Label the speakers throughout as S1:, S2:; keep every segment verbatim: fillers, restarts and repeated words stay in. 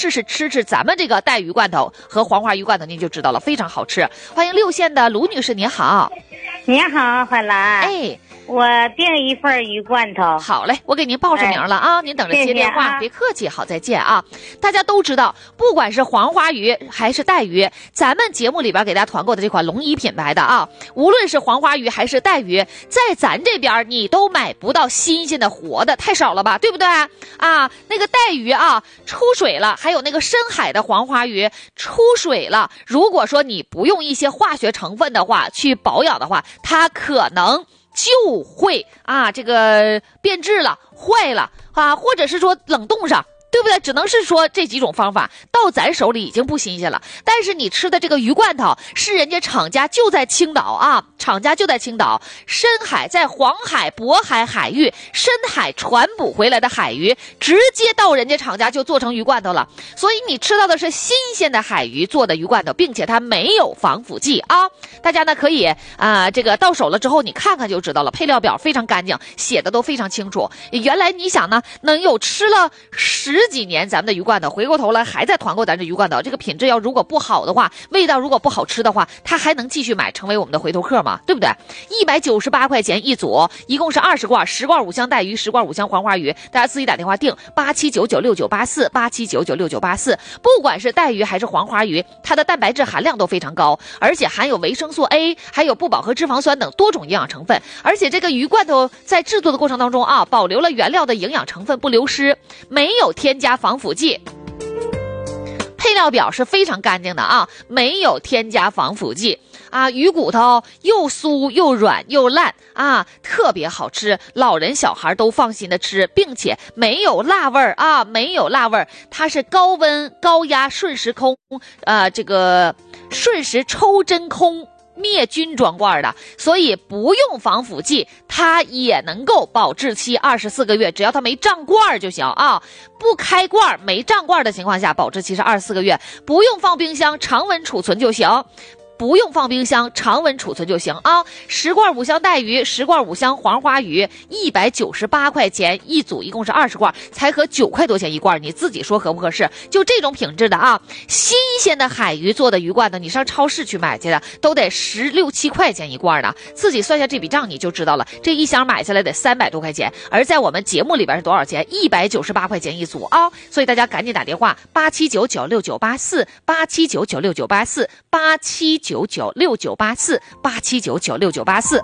S1: 试试吃吃咱们这个带鱼罐头和黄花鱼罐头，您就知道了，非常好吃。欢迎六县的卢女士，您好。
S2: 你好，欢兰。
S1: 哎，
S2: 我订一份鱼罐头。
S1: 好嘞，我给您报上名了啊，哎、您等着接电话，
S2: 谢谢啊、
S1: 别客气，好，再见啊。大家都知道，不管是黄花鱼还是带鱼，咱们节目里边给大家团购的这款龙怡品牌的啊，无论是黄花鱼还是带鱼，在咱这边你都买不到新鲜的活的，太少了吧，对不对啊？那个带鱼啊出水了，还有那个深海的黄花鱼出水了，如果说你不用一些化学成分的话去保养的话，它可能就会啊这个变质了，坏了啊，或者是说冷冻上，对不对？只能是说这几种方法到咱手里已经不新鲜了。但是你吃的这个鱼罐头是人家厂家就在青岛啊，厂家就在青岛深海，在黄海、渤海海域深海传捕回来的海鱼，直接到人家厂家就做成鱼罐头了。所以你吃到的是新鲜的海鱼做的鱼罐头，并且它没有防腐剂啊。大家呢可以啊、呃，这个到手了之后你看看就知道了，配料表非常干净，写的都非常清楚。原来你想呢，能有吃了十几年咱们的鱼罐头，回过头来还在团购咱这鱼罐头，这个品质要如果不好的话，味道如果不好吃的话，他还能继续买，成为我们的回头客吗？对不对？一百九十八块钱一组，一共是二十罐，十罐五香带鱼，十罐五香黄花鱼，大家自己打电话订八七九九六九八四八七九九六九八四。不管是带鱼还是黄花鱼，它的蛋白质含量都非常高，而且含有维生素 A， 还有不饱和脂肪酸等多种营养成分。而且这个鱼罐头在制作的过程当中啊，保留了原料的营养成分不流失，没有添加防腐剂。配料表是非常干净的啊，没有添加防腐剂啊，鱼骨头又酥又软又烂啊，特别好吃，老人小孩都放心的吃，并且没有辣味儿啊，没有辣味儿，它是高温高压瞬时空，呃，这个瞬时抽真空灭菌装罐的，所以不用防腐剂，它也能够保质期二十四个月，只要它没胀罐就行啊。不开罐没胀罐的情况下，保质期是二十四个月，不用放冰箱，常温储存就行。不用放冰箱，常温储存就行啊！十罐五香带鱼，十罐五香黄花鱼，一百九十八块钱一组，一共是二十罐，才合九块多钱一罐，你自己说合不合适？就这种品质的啊，新鲜的海鱼做的鱼罐头，你上超市去买去的都得十六七块钱一罐呢，自己算下这笔账你就知道了，这一箱买下来得三百多块钱，而在我们节目里边是多少钱？一百九十八块钱一组啊！所以大家赶紧打电话八七九九六九八四八七九九六九八四八七九九六九八四八七九九六九八四。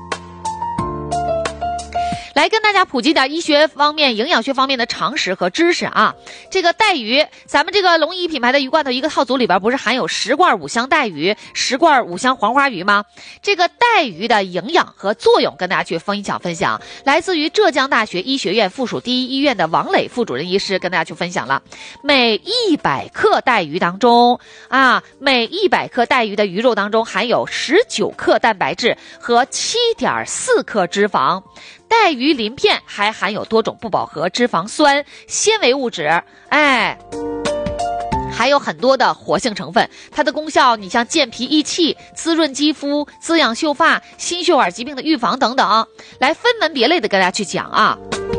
S1: 来跟大家普及点医学方面、营养学方面的常识和知识啊。这个带鱼，咱们这个龙怡品牌的鱼罐头一个套组里边不是含有十罐五香带鱼、十罐五香黄花鱼吗？这个带鱼的营养和作用跟大家去分享分享。来自于浙江大学医学院附属第一医院的王磊副主任医师跟大家去分享了，每一百克带鱼当中啊，每一百克带鱼的鱼肉当中含有十九克蛋白质和七点四克脂肪。带鱼鳞片还含有多种不饱和脂肪酸、纤维物质，哎，还有很多的活性成分。它的功效，你像健脾益气、滋润肌肤、滋养秀发、心血管疾病的预防等等，来分门别类的跟大家去讲啊。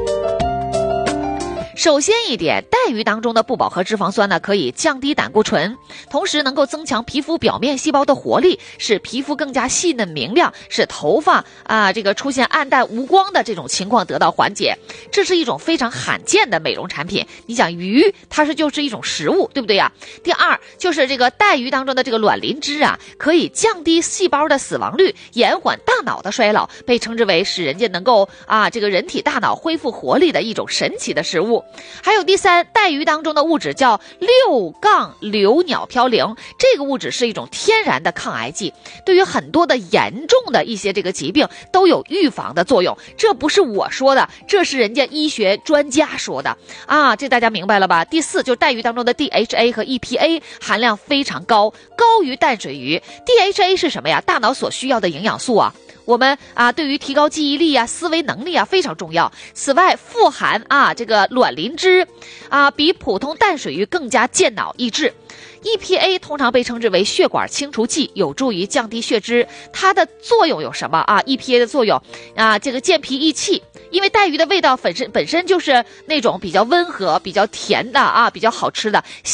S1: 首先一点，带鱼当中的不饱和脂肪酸呢，可以降低胆固醇，同时能够增强皮肤表面细胞的活力，使皮肤更加细嫩明亮，使头发啊这个出现暗淡无光的这种情况得到缓解。这是一种非常罕见的美容产品。你想鱼，它是就是一种食物，对不对呀？第二，就是这个带鱼当中的这个卵磷脂啊，可以降低细胞的死亡率，延缓大脑的衰老，被称之为使人家能够啊这个人体大脑恢复活力的一种神奇的食物。还有第三，带鱼当中的物质叫六杠硫鸟嘌呤，这个物质是一种天然的抗癌剂，对于很多的严重的一些这个疾病都有预防的作用。这不是我说的，这是人家医学专家说的啊，这大家明白了吧？第四，就是带鱼当中的 D H A 和 E P A 含量非常高，高于淡水鱼。 D H A 是什么呀？大脑所需要的营养素啊，我们啊对于提高记忆力啊、思维能力啊非常重要。此外，富含啊这个卵磷脂啊，比普通淡水鱼更加健脑益智。E P A 通常被称之为血管清除剂，有助于降低血脂。它的作用有什么啊 ？E P A 的作用啊，这个健脾益气。因为带鱼的味道本身本身就是那种比较温和、比较甜的啊，比较好吃的，